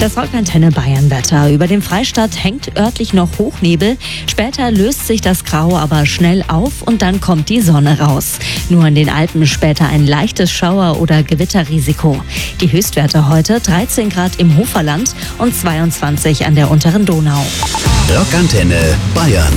Das Rockantenne Bayern-Wetter. Über dem Freistaat hängt örtlich noch Hochnebel. Später löst sich das Grau aber schnell auf und dann kommt die Sonne raus. Nur in den Alpen später ein leichtes Schauer- oder Gewitterrisiko. Die Höchstwerte heute 13 Grad im Hoferland und 22 an der unteren Donau. Rockantenne Bayern.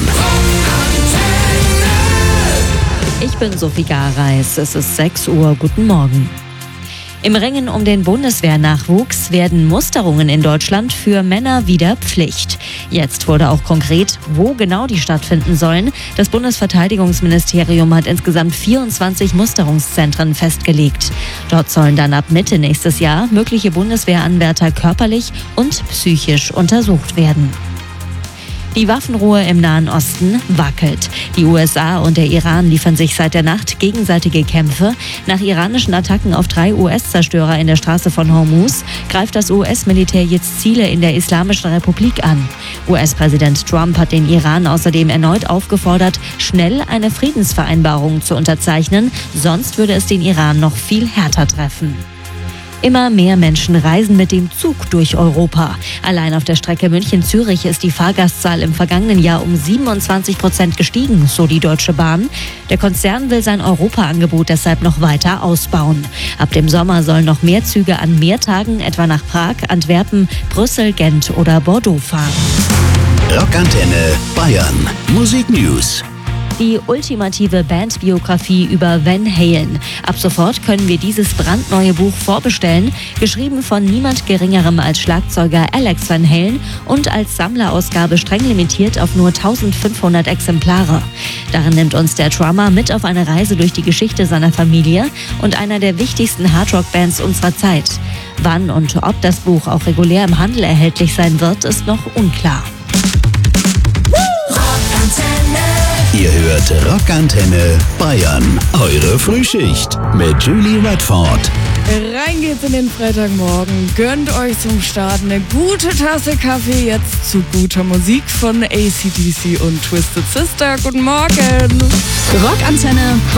Ich bin Sophie Gareis. Es ist 6 Uhr. Guten Morgen. Im Ringen um den Bundeswehrnachwuchs werden Musterungen in Deutschland für Männer wieder Pflicht. Jetzt wurde auch konkret, wo genau die stattfinden sollen. Das Bundesverteidigungsministerium hat insgesamt 24 Musterungszentren festgelegt. Dort sollen dann ab Mitte nächstes Jahr mögliche Bundeswehranwärter körperlich und psychisch untersucht werden. Die Waffenruhe im Nahen Osten wackelt. Die USA und der Iran liefern sich seit der Nacht gegenseitige Kämpfe. Nach iranischen Attacken auf 3 US-Zerstörer in der Straße von Hormuz greift das US-Militär jetzt Ziele in der Islamischen Republik an. US-Präsident Trump hat den Iran außerdem erneut aufgefordert, schnell eine Friedensvereinbarung zu unterzeichnen, sonst würde es den Iran noch viel härter treffen. Immer mehr Menschen reisen mit dem Zug durch Europa. Allein auf der Strecke München-Zürich ist die Fahrgastzahl im vergangenen Jahr um 27% gestiegen, so die Deutsche Bahn. Der Konzern will sein Europa-Angebot deshalb noch weiter ausbauen. Ab dem Sommer sollen noch mehr Züge an mehr Tagen, etwa nach Prag, Antwerpen, Brüssel, Gent oder Bordeaux fahren. Rockantenne Bayern. Musik News. Die ultimative Bandbiografie über Van Halen. Ab sofort können wir dieses brandneue Buch vorbestellen, geschrieben von niemand Geringerem als Schlagzeuger Alex Van Halen und als Sammlerausgabe streng limitiert auf nur 1500 Exemplare. Darin nimmt uns der Drummer mit auf eine Reise durch die Geschichte seiner Familie und einer der wichtigsten Hardrock-Bands unserer Zeit. Wann und ob das Buch auch regulär im Handel erhältlich sein wird, ist noch unklar. Ihr hört Rockantenne Bayern. Eure Frühschicht mit Julie Redford. Rein geht's in den Freitagmorgen. Gönnt euch zum Start eine gute Tasse Kaffee. Jetzt zu guter Musik von AC/DC und Twisted Sister. Guten Morgen. Rockantenne